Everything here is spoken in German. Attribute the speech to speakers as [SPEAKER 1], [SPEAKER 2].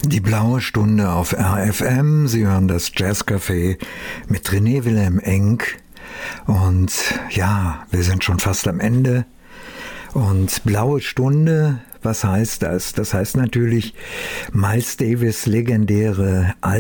[SPEAKER 1] Die blaue Stunde auf RFM. Sie hören das Jazzcafé mit René Wilhelm Enck. Und ja, wir sind schon fast am Ende. Und blaue Stunde, was heißt das? Das heißt natürlich Miles Davis' legendäre